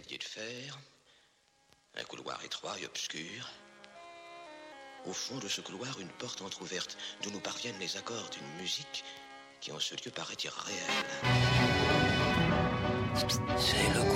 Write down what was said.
escalier de fer, un couloir étroit et obscur. Au fond de ce couloir, une porte entr'ouverte, d'où nous parviennent les accords d'une musique qui en ce lieu paraît irréelle. C'est le